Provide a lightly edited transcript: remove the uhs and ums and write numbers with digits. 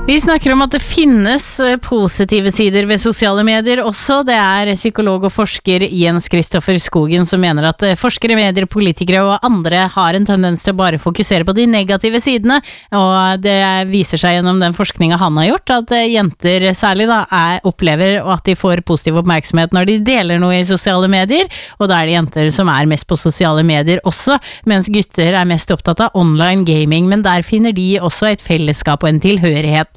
Vi snakker om at det finnes positive sider ved sosiale medier også. Det psykolog og forsker Jens Kristoffer Skogen som mener at forskere, medier, politikere og andre har en tendens til å bare fokusere på de negative sidene, og det viser seg gjennom den forskningen han har gjort at jenter særlig da opplever at de får positiv oppmerksomhet når de deler noe i sosiale medier, og da det jenter som mest på sosiale medier også, mens gutter mest opptatt av online gaming, men der finner de også et fellesskap og en tilhørighet.